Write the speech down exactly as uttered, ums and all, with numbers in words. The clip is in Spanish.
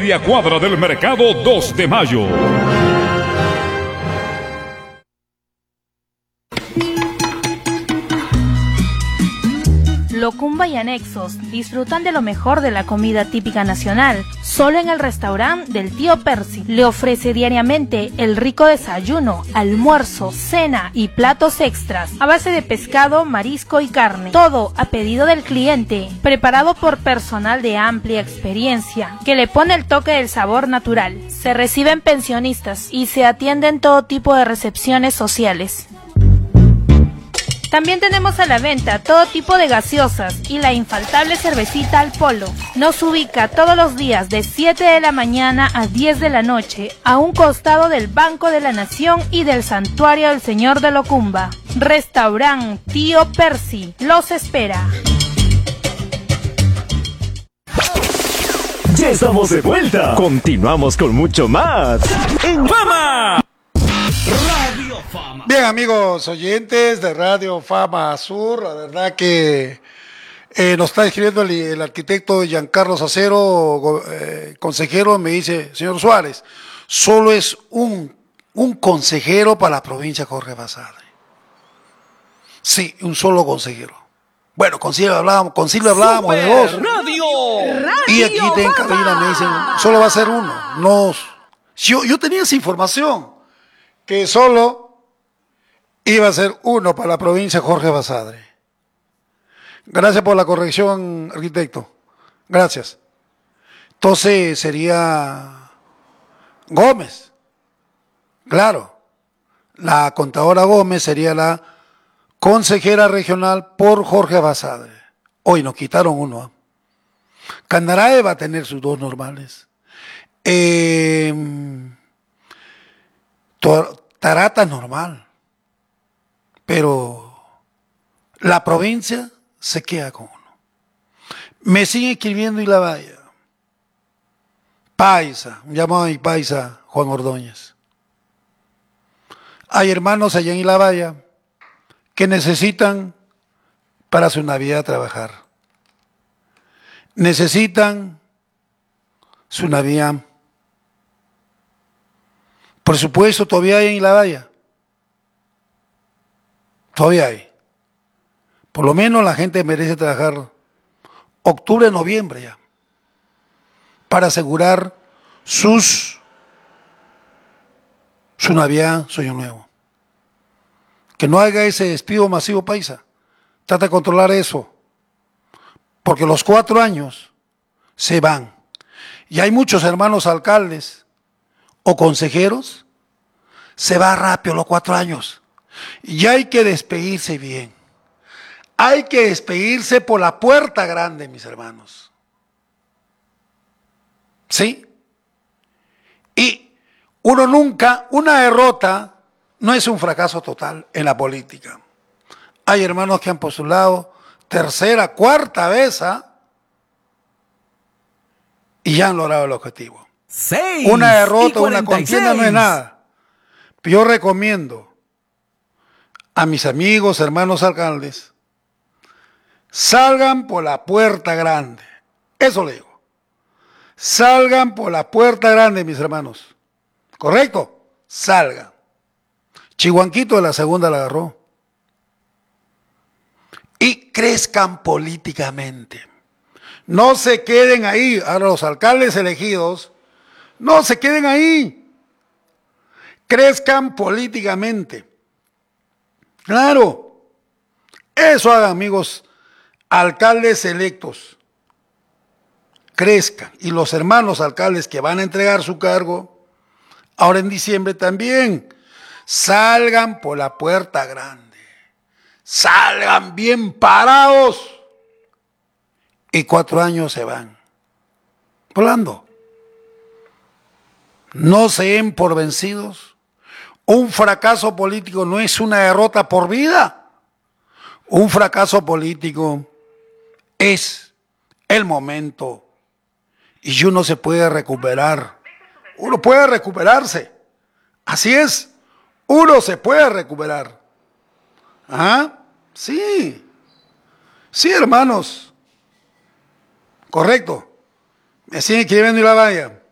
media cuadra del mercado dos de mayo. Locumba y anexos disfrutan de lo mejor de la comida típica nacional, solo en el restaurante del tío Percy. Le ofrece diariamente el rico desayuno, almuerzo, cena y platos extras, a base de pescado, marisco y carne. Todo a pedido del cliente, preparado por personal de amplia experiencia, que le pone el toque del sabor natural. Se reciben pensionistas y se atienden todo tipo de recepciones sociales. También tenemos a la venta todo tipo de gaseosas y la infaltable cervecita al polo. Nos ubica todos los días de siete de la mañana a diez de la noche, a un costado del Banco de la Nación y del Santuario del Señor de Locumba. Restaurante Tío Percy los espera. Ya estamos de vuelta. Continuamos con mucho más en Fama. Radio Fama. Bien, amigos oyentes de Radio Fama Sur, la verdad que eh, nos está escribiendo el, el arquitecto Giancarlo Acero, eh, consejero, me dice, señor Suárez, solo es un, un consejero para la provincia de Jorge Basadre. Sí, un solo consejero. Bueno, con Silvia hablábamos, con Silvia hablábamos de dos. Radio. Y aquí en cabina me dicen, solo va a ser uno. No, yo, yo tenía esa información, que solo iba a ser uno para la provincia de Jorge Basadre. Gracias por la corrección, arquitecto. Gracias. Entonces sería Gómez. Claro. La contadora Gómez sería la consejera regional por Jorge Basadre. Hoy nos quitaron uno. ¿eh? Candarae va a tener sus dos normales. Eh, Tarata normal. Pero la provincia se queda con uno. Me sigue escribiendo y la vaya. Paisa, un llamado a mi paisa, Juan Ordóñez. Hay hermanos allá en Ilabaya que necesitan para su Navidad trabajar. Necesitan su Navidad. Por supuesto, todavía hay en Ilabaya. Todavía hay. Por lo menos la gente merece trabajar octubre, noviembre ya, para asegurar sus, su Navidad, su Año Nuevo. Que no haga ese despido masivo, paisa. Trata de controlar eso. Porque los cuatro años se van. Y hay muchos hermanos alcaldes o consejeros, se va rápido los cuatro años. Y hay que despedirse bien. Hay que despedirse por la puerta grande, mis hermanos. ¿Sí? Y uno nunca, una derrota no es un fracaso total en la política. Hay hermanos que han postulado tercera, cuarta vez, ¿eh? Y ya han logrado el objetivo. Seis Una derrota, una contienda no es nada. Yo recomiendo a mis amigos, hermanos alcaldes, salgan por la puerta grande. Eso le digo. Salgan por la puerta grande, mis hermanos. ¿Correcto? Salgan. Chihuanquito de la segunda la agarró. Y crezcan políticamente. No se queden ahí. Ahora los alcaldes elegidos, no se queden ahí. Crezcan políticamente. Claro. Eso hagan, amigos, alcaldes electos. Crezcan. Y los hermanos alcaldes que van a entregar su cargo, ahora en diciembre también, salgan por la puerta grande. Salgan bien parados. Y cuatro años se van. Volando. No se den por vencidos. Un fracaso político no es una derrota por vida. Un fracaso político es el momento. Y uno se puede recuperar. Uno puede recuperarse. Así es. Uno se puede recuperar. ¿Ah? Sí. Sí, hermanos. Correcto. Me siguen escribiendo y la vaya.